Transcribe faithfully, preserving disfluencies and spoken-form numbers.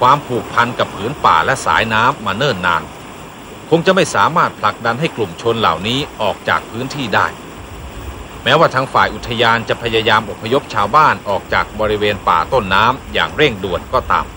ความผูกพันกับผืนป่าและสายน้ำมาเนิ่นนานคงจะไม่สามารถผลักดันให้กลุ่มชนเหล่านี้ออกจากพื้นที่ได้แม้ว่าทางฝ่ายอุทยานจะพยายามอพยพชาวบ้านออกจากบริเวณป่าต้นน้ำอย่างเร่งด่วนก็ตาม